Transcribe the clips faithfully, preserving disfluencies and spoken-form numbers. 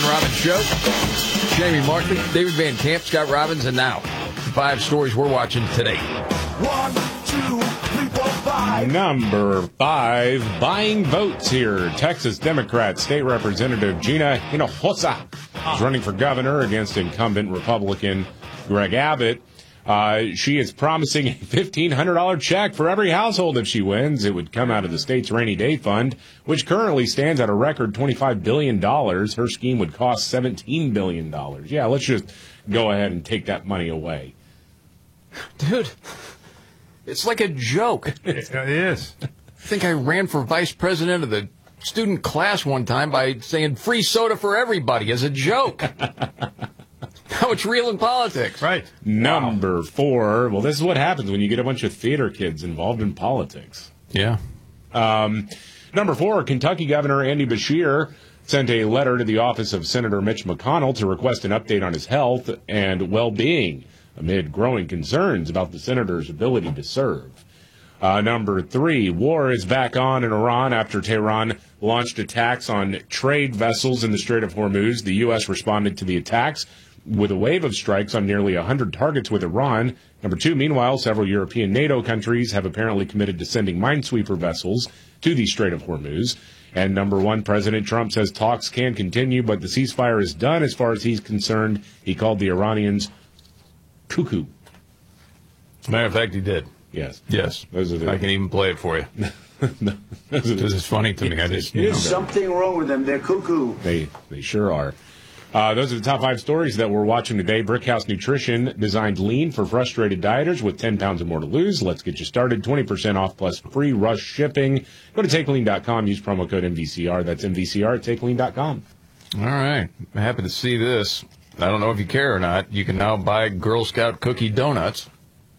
Robbins Show. Jamie Markley, David Van Camp, Scott Robbins, and now the five stories we're watching today. One, two, three, four, five. Number five, buying votes here. Texas Democrat State Representative Gina Hinojosa is running for governor against incumbent Republican Greg Abbott. Uh, she is promising a fifteen hundred dollars check for every household if she wins. It would come out of the state's rainy day fund, which currently stands at a record twenty-five billion dollars. Her scheme would cost seventeen billion dollars. Yeah, let's just go ahead and take that money away. Dude, it's like a joke. It is. I think I ran for vice president of the student class one time by saying free soda for everybody as a joke. How it's real in politics. Right. Number wow. four. Well, this is what happens when you get a bunch of theater kids involved in politics. Yeah. Um, number four, Kentucky Governor Andy Beshear sent a letter to the office of Senator Mitch McConnell to request an update on his health and well-being amid growing concerns about the senator's ability to serve. Uh, number three, war is back on in Iran after Tehran launched attacks on trade vessels in the Strait of Hormuz. The U S responded to the attacks with a wave of strikes on nearly one hundred targets with Iran. Number two, meanwhile, several European NATO countries have apparently committed to sending minesweeper vessels to the Strait of Hormuz. And number one, President Trump says talks can continue, but the ceasefire is done as far as he's concerned. He called the Iranians cuckoo. As a matter of fact, he did. Yes. Yes. Those are the, I can even play it for you. This is funny to me. I just, There's something wrong with them. They're cuckoo. They, they sure are. Uh, those are the top five stories that we're watching today. Brickhouse Nutrition designed lean for frustrated dieters with ten pounds or more to lose. Let's get you started. twenty percent off plus free rush shipping. Go to take lean dot com. Use promo code M V C R. That's M V C R at take lean dot com. All right. I'm happy to see this. I don't know if you care or not. You can now buy Girl Scout cookie donuts.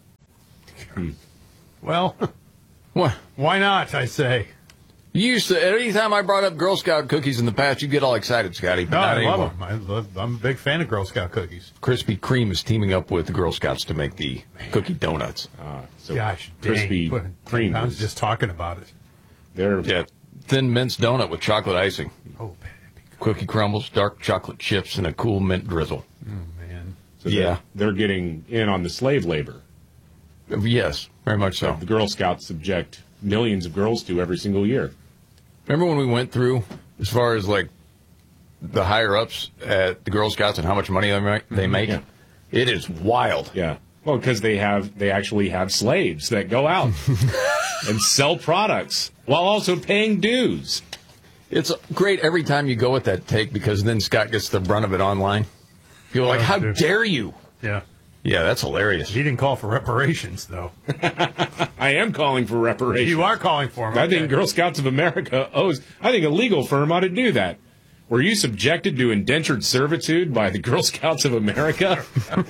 Well, What? why not, I say. You used to, anytime I brought up Girl Scout cookies in the past, you get all excited, Scotty. But No, not I anymore. love them. I love, I'm a big fan of Girl Scout cookies. Krispy Kreme is teaming up with the Girl Scouts to make the cookie donuts. Uh, so Gosh, crispy dang. cream. I was just talking about it. They're Yeah, thin minced donut with chocolate icing, Oh, baby. cookie crumbles, dark chocolate chips, and a cool mint drizzle. Oh, man. so they're- Yeah. They're getting in on the slave labor. Yes, very much so. The Girl Scouts subject millions of girls to every single year. Remember when we went through, as far as like the higher ups at the Girl Scouts and how much money they make? They make? Yeah. It is wild. Yeah. Well, because they have they actually have slaves that go out and sell products while also paying dues. It's great every time you go with that take because then Scott gets the brunt of it online. You're like, Oh, how dude. dare you? Yeah. Yeah, that's hilarious. He didn't call for reparations, though. I am calling for reparations. You are calling for them. I okay. think Girl Scouts of America owes. I think a legal firm ought to do that. Were you subjected to indentured servitude by the Girl Scouts of America?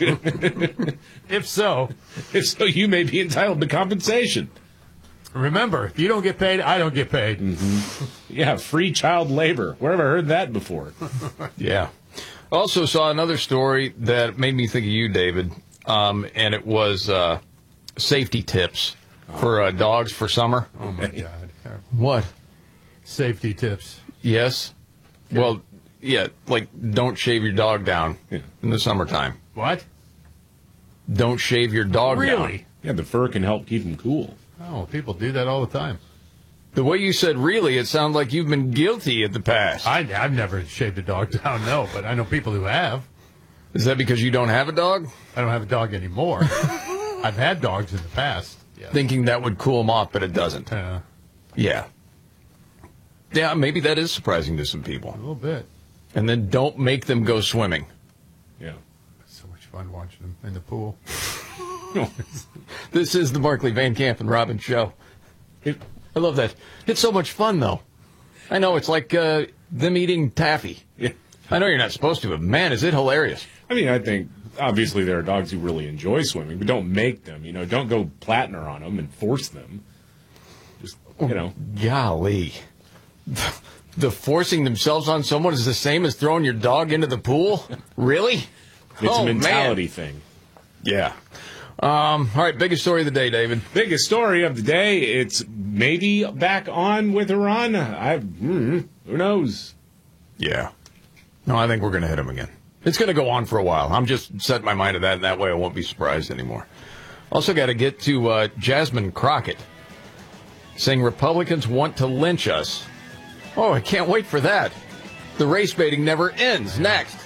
If so, If so, you may be entitled to compensation. remember, if you don't get paid, I don't get paid. Yeah, free child labor. Where have I heard that before? Yeah. Also saw another story that made me think of you, David, um, and it was uh, safety tips for uh, dogs for summer. Oh, my God. What? Safety tips. Yes. Well, yeah, like don't shave your dog down Yeah. in the summertime. What? Don't shave your dog down. Really? Yeah, the fur can help keep them cool. Oh, people do that all the time. The way you said really, it sounds like you've been guilty in the past. I, I've never shaved a dog down, no, but I know people who have. Is that because you don't have a dog? I don't have a dog anymore. I've had dogs in the past. Yeah. Thinking that would cool them off, but it doesn't. Uh, Yeah. Yeah, maybe that is surprising to some people. a little bit. And then don't make them go swimming. Yeah. So much fun watching them in the pool. This is the Markley, Van Camp, and Robin show. It, I love that. It's so much fun, though. I know, it's like uh, them eating taffy. Yeah. I know you're not supposed to, but man, is it hilarious. I mean, I think obviously there are dogs who really enjoy swimming, but don't make them. You know, don't go Platner on them and force them. Just, you know. Golly. The forcing themselves on someone is the same as throwing your dog into the pool? Really? It's Oh, a mentality man. thing. Yeah. Um, all right, biggest story of the day, David. Biggest story of the day, it's maybe back on with Iran. I, mm, who knows? Yeah. No, I think we're going to hit him again. It's going to go on for a while. I'm just setting my mind to that, and that way I won't be surprised anymore. Also got to get to uh, Jasmine Crockett saying Republicans want to lynch us. Oh, I can't wait for that. The race baiting never ends. Next.